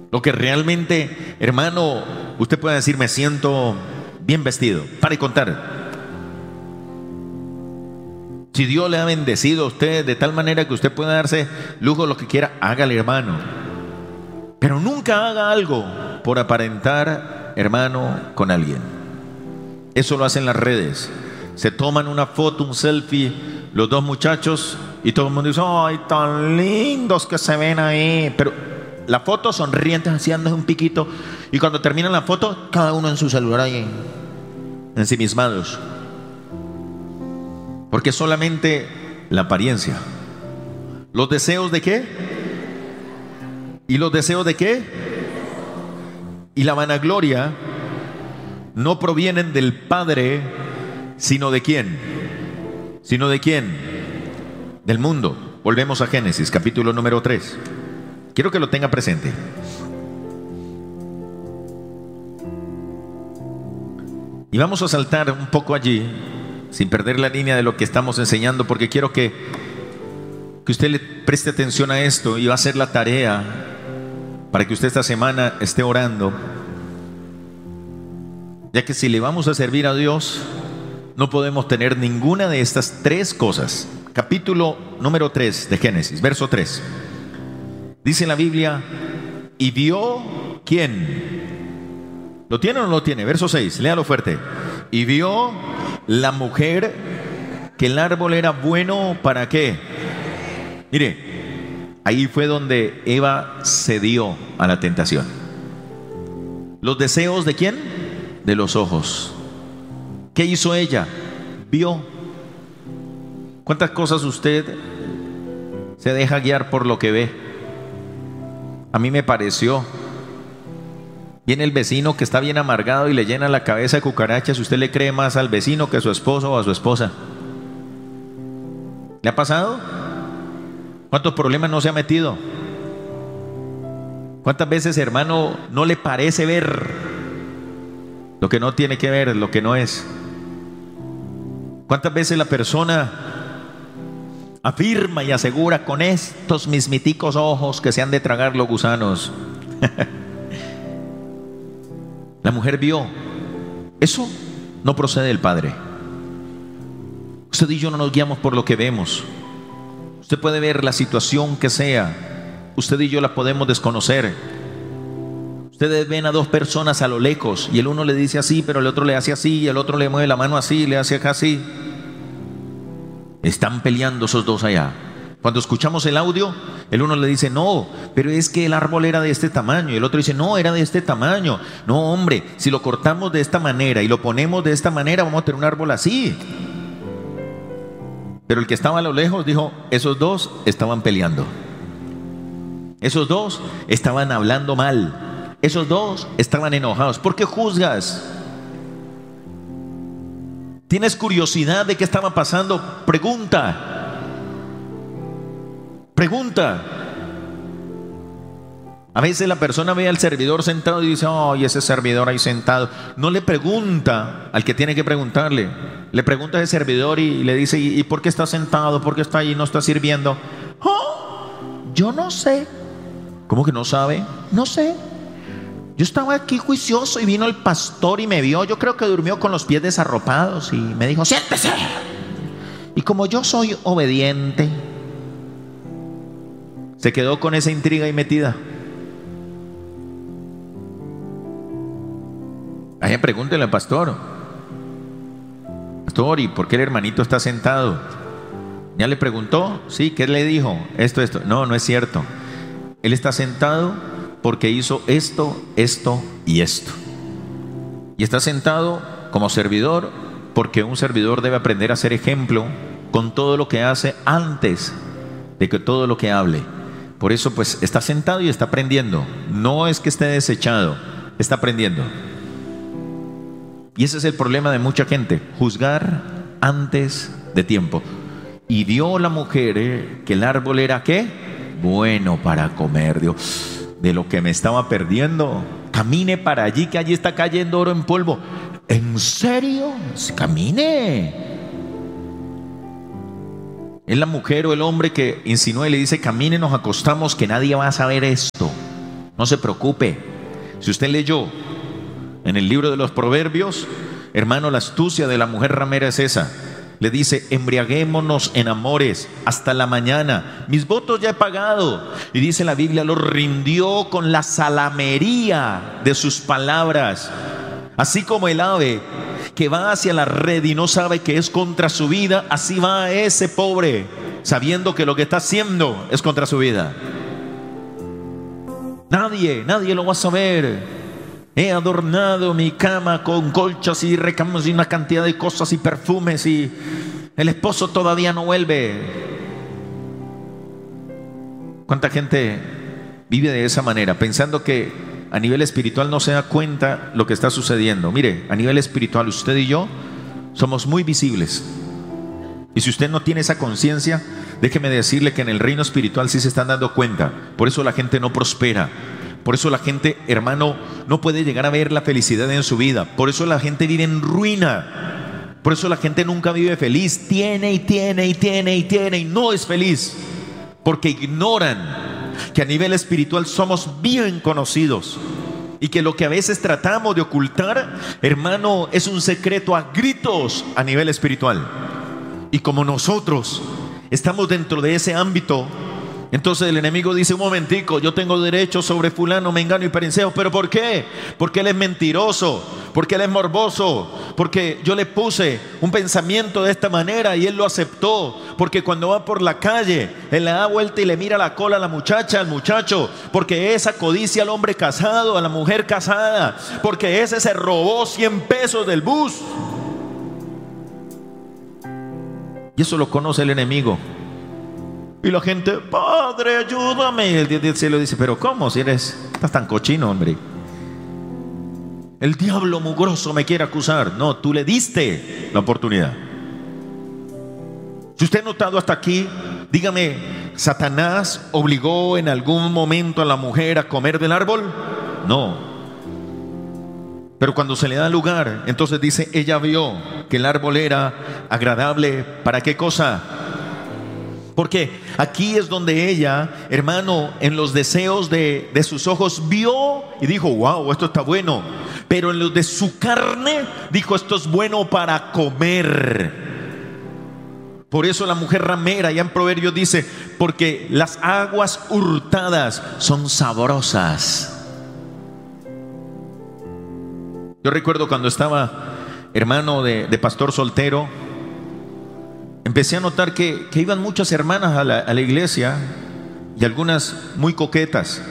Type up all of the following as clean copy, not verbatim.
Lo que realmente, hermano, usted puede decir: me siento bien vestido. Para de contar. Si Dios le ha bendecido a usted de tal manera que usted pueda darse lujo lo que quiera, hágale, hermano. Pero nunca haga algo por aparentar, hermano, con alguien. Eso lo hacen las redes. Se toman una foto, un selfie, los dos muchachos, y todo el mundo dice: ay, tan lindos que se ven ahí. Pero la foto sonrientes, haciendo un piquito, y cuando terminan la foto, cada uno en su celular ahí, ensimismados. Porque solamente la apariencia. ¿Los deseos de qué? ¿Y los deseos de qué? Y la vanagloria no provienen del Padre, sino ¿de quién? ¿Sino de quién? Del mundo. Volvemos a Génesis, capítulo número 3. Quiero que lo tenga presente. Y vamos a saltar un poco allí, sin perder la línea de lo que estamos enseñando, porque quiero que usted le preste atención a esto, y va a ser la tarea para que usted esta semana esté orando, ya que si le vamos a servir a Dios, no podemos tener ninguna de estas tres cosas. Capítulo número 3 de Génesis, verso 3. Dice la Biblia: y vio, ¿quién? ¿Lo tiene o no lo tiene? Verso 6, léalo fuerte. Y vio la mujer que el árbol era bueno, ¿para qué? Mire, ahí fue donde Eva cedió a la tentación. ¿Los deseos de quién? De los ojos. ¿Qué hizo ella? Vio. ¿Cuántas cosas usted se deja guiar por lo que ve? A mí me pareció. Viene el vecino que está bien amargado y le llena la cabeza de cucarachas. Usted le cree más al vecino que a su esposo o a su esposa. ¿Le ha pasado? ¿Cuántos problemas no se ha metido? ¿Cuántas veces, hermano, no le parece ver lo que no tiene que ver, lo que no es? ¿Cuántas veces la persona afirma y asegura: con estos mismiticos ojos que se han de tragar los gusanos? La mujer vio. Eso no procede del Padre. Usted y yo no nos guiamos por lo que vemos. Usted puede ver la situación que sea, usted y yo la podemos desconocer. Ustedes ven a dos personas a lo lejos, y el uno le dice así, pero el otro le hace así, y el otro le mueve la mano así, y le hace acá así. Están peleando esos dos allá. Cuando escuchamos el audio, el uno le dice: no, pero es que el árbol era de este tamaño. Y el otro dice: no, era de este tamaño. No, hombre, si lo cortamos de esta manera y lo ponemos de esta manera, vamos a tener un árbol así. Pero el que estaba a lo lejos dijo: esos dos estaban peleando. Esos dos estaban hablando mal. Esos dos estaban enojados. ¿Por qué juzgas? ¿Tienes curiosidad de qué estaba pasando? Pregunta. A veces la persona ve al servidor sentado y dice: ay, ese servidor ahí sentado. No le pregunta al que tiene que preguntarle. Le pregunta a ese servidor y le dice: ¿y por qué está sentado? ¿Por qué está ahí? ¿No está sirviendo? Oh, yo no sé. ¿Cómo que no sabe? No sé. Yo estaba aquí juicioso y vino el pastor y me vio. Yo creo que durmió con los pies desarropados y me dijo: siéntese. Y como yo soy obediente, se quedó con esa intriga ahí metida. Vaya, pregúntele al pastor: pastor, ¿y por qué el hermanito está sentado? ¿Ya le preguntó? Sí, ¿qué le dijo? Esto. No, no es cierto. Él está sentado porque hizo esto, esto y esto. Y está sentado como servidor porque un servidor debe aprender a ser ejemplo con todo lo que hace antes de que todo lo que hable. Por eso pues está sentado y está aprendiendo. No es que esté desechado, está aprendiendo. Y ese es el problema de mucha gente: juzgar antes de tiempo. Y vio la mujer que el árbol era ¿qué? Bueno para comer. Dios, de lo que me estaba perdiendo. Camine para allí, que allí está cayendo oro en polvo. ¿En serio? Camine. Es la mujer o el hombre que insinúa y le dice: camine, nos acostamos, que nadie va a saber esto. No se preocupe. Si usted leyó en el libro de los Proverbios, hermano, la astucia de la mujer ramera es esa. Le dice: embriaguémonos en amores hasta la mañana. Mis votos ya he pagado. Y dice la Biblia, lo rindió con la salamería de sus palabras. Así como el ave que va hacia la red y no sabe que es contra su vida, así va ese pobre, sabiendo que lo que está haciendo es contra su vida. Nadie lo va a saber. He adornado mi cama con colchas y recamas y una cantidad de cosas y perfumes, y el esposo todavía no vuelve. ¿Cuánta gente vive de esa manera, pensando que a nivel espiritual no se da cuenta lo que está sucediendo? Mire, a nivel espiritual usted y yo somos muy visibles. Y si usted no tiene esa conciencia, déjeme decirle que en el reino espiritual sí se están dando cuenta. Por eso la gente no prospera. Por eso la gente, hermano, no puede llegar a ver la felicidad en su vida. Por eso la gente vive en ruina. Por eso la gente nunca vive feliz. Tiene y no es feliz. Porque ignoran que a nivel espiritual somos bien conocidos. Y que lo que a veces tratamos de ocultar, hermano, es un secreto a gritos a nivel espiritual. Y como nosotros estamos dentro de ese ámbito, entonces el enemigo dice: un momentico, yo tengo derecho sobre fulano, mengano y perencejo. ¿Pero por qué? Porque él es mentiroso, porque él es morboso, porque yo le puse un pensamiento de esta manera y él lo aceptó, porque cuando va por la calle él le da vuelta y le mira la cola a la muchacha, al muchacho, porque esa codicia al hombre casado, a la mujer casada, porque ese se robó 100 pesos del bus. Y eso lo conoce el enemigo. Y la gente: Padre, ayúdame. Y el Dios del cielo dice: pero ¿cómo? Si estás tan cochino, hombre. El diablo mugroso me quiere acusar. No, tú le diste la oportunidad. Si usted ha notado hasta aquí, dígame, ¿Satanás obligó en algún momento a la mujer a comer del árbol? No. Pero cuando se le da lugar, entonces dice: ella vio que el árbol era agradable. ¿Para qué cosa? Porque aquí es donde ella, hermano, en los deseos de sus ojos vio y dijo: wow, esto está bueno. Pero en los de su carne dijo: esto es bueno para comer. Por eso la mujer ramera, ya en Proverbios dice: porque las aguas hurtadas son sabrosas. Yo recuerdo cuando estaba, hermano, de pastor soltero, empecé a notar que iban muchas hermanas a la iglesia, y algunas muy coquetas.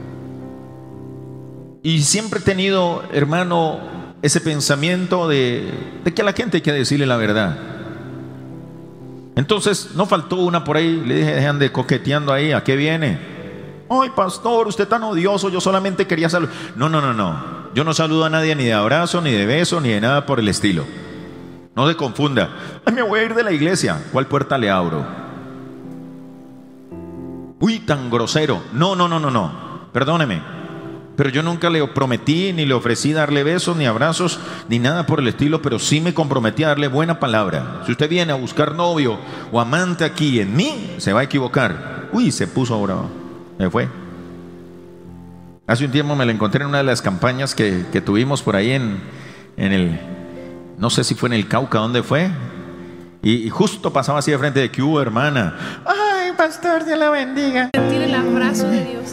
Y siempre he tenido, hermano, ese pensamiento de que a la gente hay que decirle la verdad. Entonces no faltó una por ahí, le dije: dejan de coqueteando ahí, ¿a qué viene? Ay, pastor, usted tan odioso, yo solamente quería saludar. No. Yo no saludo a nadie ni de abrazo, ni de beso, ni de nada por el estilo. No se confunda. Ay, me voy a ir de la iglesia. ¿Cuál puerta le abro? Uy, tan grosero. No. Perdóneme. Pero yo nunca le prometí, ni le ofrecí darle besos, ni abrazos, ni nada por el estilo. Pero sí me comprometí a darle buena palabra. Si usted viene a buscar novio o amante aquí en mí, se va a equivocar. Uy, se puso bravo. Me fue. Hace un tiempo me la encontré en una de las campañas que tuvimos por ahí en el... No sé si fue en el Cauca, ¿dónde fue? Y justo pasaba así de frente de: ¿qué hubo, hermana? Ay, pastor, Dios la bendiga. Sentir el abrazo de Dios.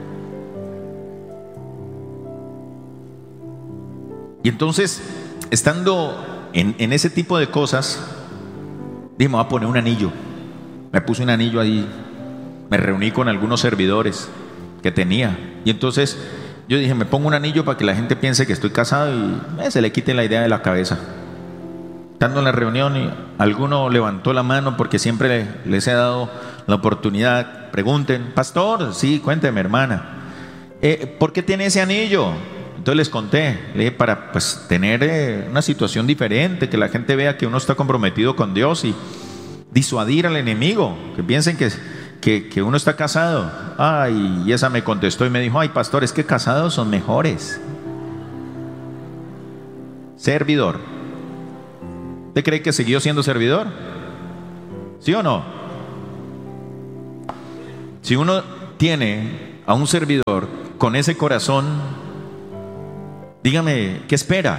Y entonces, estando en ese tipo de cosas, dije: me voy a poner un anillo. Me puse un anillo ahí. Me reuní con algunos servidores que tenía. Y entonces yo dije: me pongo un anillo para que la gente piense que estoy casado y se le quite la idea de la cabeza. Estando en la reunión, y alguno levantó la mano, porque siempre les he dado la oportunidad. Pregunten: pastor, sí, cuénteme, hermana, ¿por qué tiene ese anillo? Entonces les conté, le dije: para tener una situación diferente, que la gente vea que uno está comprometido con Dios y disuadir al enemigo, que piensen que uno está casado. Ay, y esa me contestó y me dijo: ay, pastor, es que casados son mejores. Servidor. ¿Usted cree que siguió siendo servidor? ¿Sí o no? Si uno tiene a un servidor con ese corazón, dígame, ¿qué espera?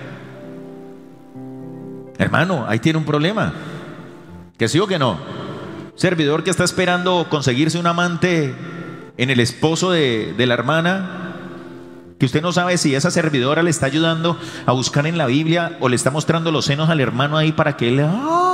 Hermano, ahí tiene un problema. ¿Que sí o que no? Servidor que está esperando conseguirse un amante en el esposo de la hermana, que usted no sabe si esa servidora le está ayudando a buscar en la Biblia o le está mostrando los senos al hermano ahí para que él